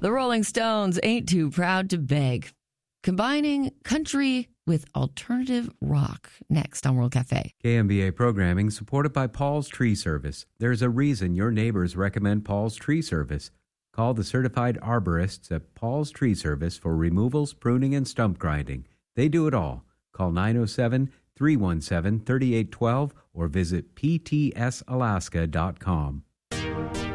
The Rolling Stones ain't too proud to beg. Combining country with alternative rock. Next on World Cafe. KMBA programming supported by Paul's Tree Service. There's a reason your neighbors recommend Paul's Tree Service. Call the certified arborists at Paul's Tree Service for removals, pruning, and stump grinding. They do it all. Call 907-317-3812 or visit ptsalaska.com.